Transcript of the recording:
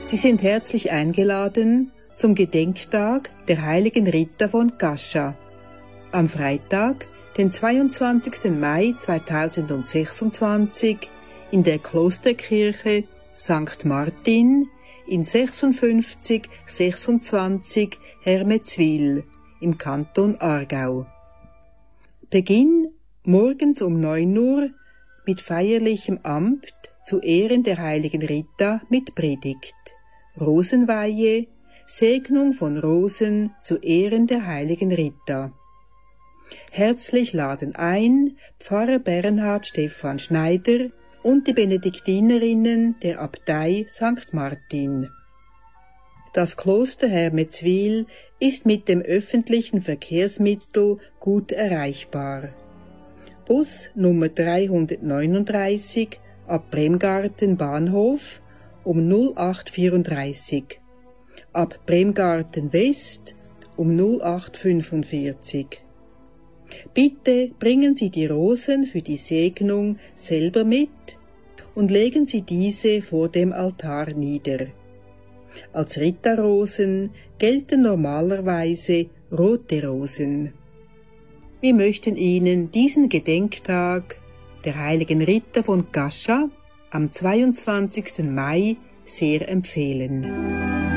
Sie sind herzlich eingeladen zum Gedenktag der heiligen Rita von Cascia am Freitag, den 22. Mai 2026 in der Klosterkirche St. Martin in 5626 Hermeswil im Kanton Aargau. Beginn morgens um 9 Uhr mit feierlichem Amt zu Ehren der heiligen Rita mit Predigt, Rosenweihe, Segnung von Rosen zu Ehren der heiligen Rita. Herzlich laden ein Pfarrer Bernhard Stephan Schneider und die Benediktinerinnen der Abtei St. Martin. Das Kloster Hermeswil ist mit dem öffentlichen Verkehrsmittel gut erreichbar. Bus Nummer 339 ab Bremgarten Bahnhof um 0834, ab Bremgarten West um 0845. Bitte bringen Sie die Rosen für die Segnung selber mit und legen Sie diese vor dem Altar nieder. Als Rita-Rosen gelten normalerweise rote Rosen. Wir möchten Ihnen diesen Gedenktag der heiligen Rita von Cascia am 22. Mai sehr empfehlen.